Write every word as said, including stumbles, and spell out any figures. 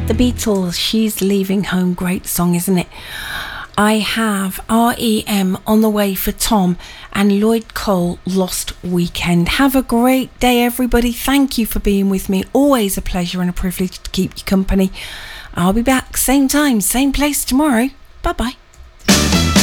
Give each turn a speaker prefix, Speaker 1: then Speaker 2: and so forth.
Speaker 1: The Beatles, She's Leaving Home. Great song, isn't it? I have R E M on the way for Tom and Lloyd Cole, Lost Weekend. Have a great day, everybody. Thank you for being with me. Always a pleasure and a privilege to keep you company. I'll be back same time, same place tomorrow. Bye bye.